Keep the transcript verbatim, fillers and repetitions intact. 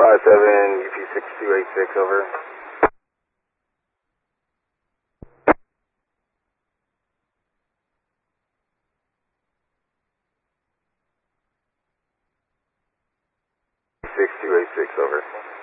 five seven, U P six two eight six, over. six two eight six, over.